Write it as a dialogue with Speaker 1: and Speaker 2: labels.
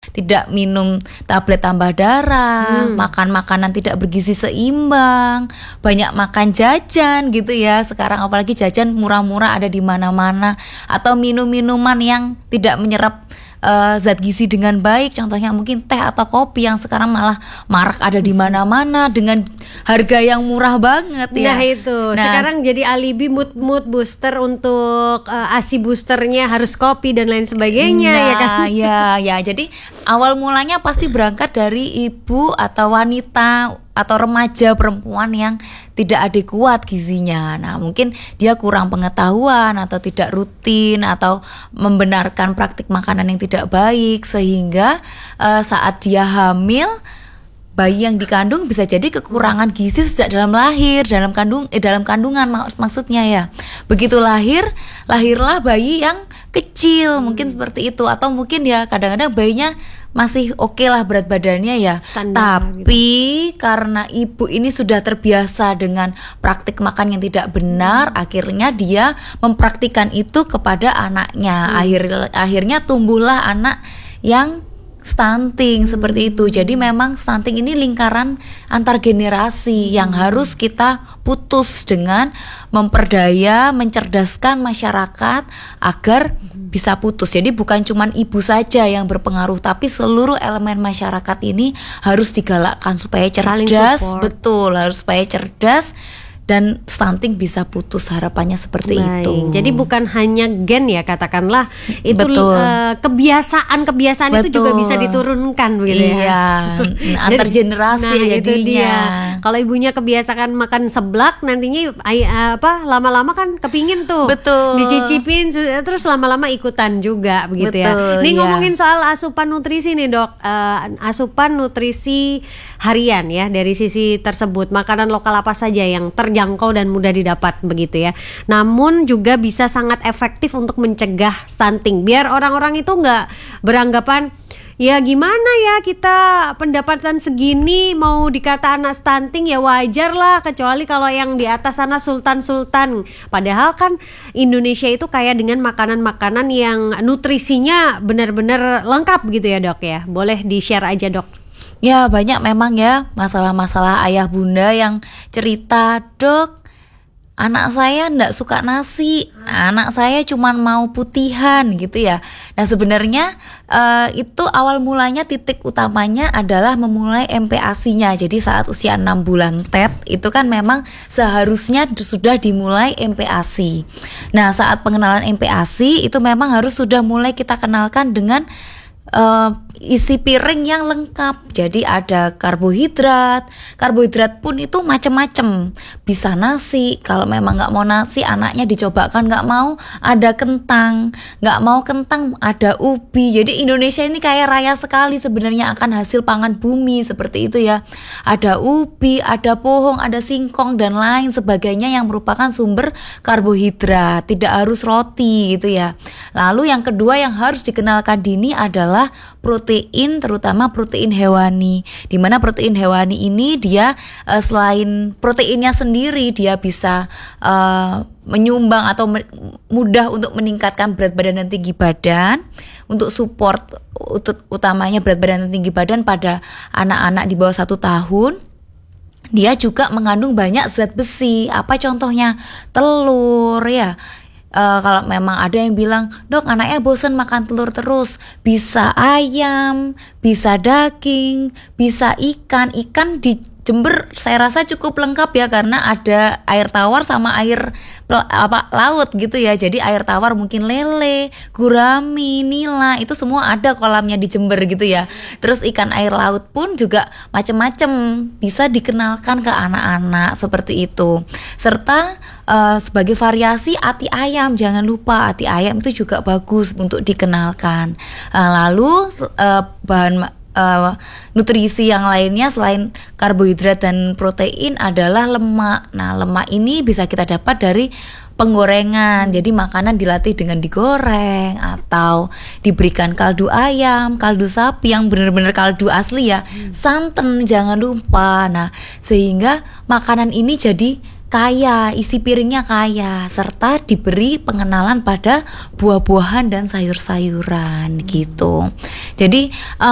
Speaker 1: tidak minum tablet tambah darah, makan makanan tidak bergizi seimbang, banyak makan jajan gitu ya. Sekarang apalagi jajan murah-murah ada di mana-mana, atau minum minuman yang tidak menyerap zat gizi dengan baik, contohnya mungkin teh atau kopi yang sekarang malah marak ada di mana-mana dengan harga yang murah banget ya.
Speaker 2: Nah itu, sekarang jadi alibi mood booster untuk ASI boosternya harus kopi dan lain sebagainya ya kan?
Speaker 1: Ya, jadi awal mulanya pasti berangkat dari ibu atau wanita atau remaja perempuan yang tidak adekuat gizinya. Nah, mungkin dia kurang pengetahuan atau tidak rutin atau membenarkan praktik makanan yang tidak baik, sehingga saat dia hamil, bayi yang dikandung bisa jadi kekurangan gizi sejak dalam lahir, dalam kandungan maksudnya ya. Begitu lahirlah bayi yang kecil, mungkin seperti itu, atau mungkin ya kadang-kadang bayinya masih oke lah berat badannya ya, tapi gitu. Karena ibu ini sudah terbiasa dengan praktik makan yang tidak benar, akhirnya dia mempraktikkan itu kepada anaknya. Akhirnya tumbuhlah anak yang stunting seperti itu. Jadi memang stunting ini lingkaran antar generasi yang harus kita putus dengan memperdaya, mencerdaskan masyarakat agar bisa putus. Jadi bukan cuma ibu saja yang berpengaruh, tapi seluruh elemen masyarakat ini harus digalakkan supaya cerdas, betul, harus supaya cerdas dan stunting bisa putus, harapannya seperti itu.
Speaker 2: Jadi bukan hanya gen ya, katakanlah itu kebiasaan itu juga bisa diturunkan begitu ya.
Speaker 1: Antar generasi jadinya. Itu dia.
Speaker 2: Kalau ibunya kebiasaan makan seblak, nantinya lama-lama kan kepingin tuh.
Speaker 1: Betul.
Speaker 2: Dicicipin terus lama-lama ikutan juga begitu ya. Nih ngomongin soal asupan nutrisi nih, Dok. Asupan nutrisi harian ya, dari sisi tersebut, makanan lokal apa saja yang terjangkau dan mudah didapat begitu ya, namun juga bisa sangat efektif untuk mencegah stunting, biar orang-orang itu nggak beranggapan ya gimana ya kita pendapatan segini mau dikata anak stunting ya wajar lah, kecuali kalau yang di atas sana sultan-sultan. Padahal kan Indonesia itu kaya dengan makanan-makanan yang nutrisinya benar-benar lengkap gitu ya, Dok ya. Boleh di-share aja, Dok.
Speaker 1: Ya banyak memang ya masalah-masalah ayah bunda yang cerita, Dok, anak saya nggak suka nasi, anak saya cuma mau putihan gitu ya. Nah sebenarnya itu awal mulanya, titik utamanya adalah memulai MPASI-nya. Jadi saat usia 6 bulan TET itu kan memang seharusnya sudah dimulai MPASI. Nah saat pengenalan MPASI itu memang harus sudah mulai kita kenalkan dengan isi piring yang lengkap. Jadi ada karbohidrat pun itu macam-macam. Bisa nasi, kalau memang nggak mau nasi anaknya dicobakan nggak mau, ada kentang, nggak mau kentang ada ubi. Jadi Indonesia ini kaya raya sekali sebenarnya akan hasil pangan bumi seperti itu ya. Ada ubi, ada pohong, ada singkong dan lain sebagainya yang merupakan sumber karbohidrat. Tidak harus roti gitu ya. Lalu yang kedua yang harus dikenalkan dini adalah protein, terutama protein hewani. Di mana protein hewani ini dia selain proteinnya sendiri, dia bisa menyumbang atau mudah untuk meningkatkan berat badan dan tinggi badan, untuk support utamanya berat badan dan tinggi badan pada anak-anak di bawah 1 tahun. Dia juga mengandung banyak zat besi. Apa contohnya? Telur ya. Kalau memang ada yang bilang, Dok anaknya bosan makan telur terus, bisa ayam, bisa daging, bisa ikan di Jember saya rasa cukup lengkap ya, karena ada air tawar sama air laut gitu ya. Jadi air tawar mungkin lele, gurami, nila, itu semua ada kolamnya di Jember gitu ya. Terus ikan air laut pun juga macam-macam bisa dikenalkan ke anak-anak seperti itu. Serta sebagai variasi ati ayam, jangan lupa ati ayam itu juga bagus untuk dikenalkan. Lalu bahan nutrisi yang lainnya selain karbohidrat dan protein adalah lemak. Nah lemak ini bisa kita dapat dari penggorengan. Jadi makanan dilatih dengan digoreng atau diberikan kaldu ayam, kaldu sapi yang benar-benar kaldu asli ya, santan jangan lupa. Nah sehingga makanan ini jadi kaya, isi piringnya kaya, serta diberi pengenalan pada buah-buahan dan sayur-sayuran gitu. Jadi